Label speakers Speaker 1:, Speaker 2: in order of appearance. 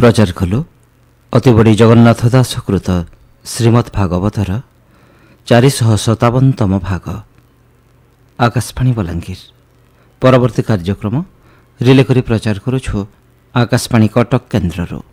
Speaker 1: ପ୍ରଚାର କଲୁ ଅତିବଡ଼ି ଜଗନ୍ନାଥ ଦାସ କୃତ ଶ୍ରୀମଦ୍ ଭାଗବତର 457ତମ ଭାଗ। ଆକାଶବାଣୀ ବଲାଙ୍ଗୀର। ପରବର୍ତ୍ତୀ କାର୍ଯ୍ୟକ୍ରମ ରିଲେ କରି ପ୍ରଚାର କରୁଛୁ ଆକାଶବାଣୀ କଟକ କେନ୍ଦ୍ରରୁ।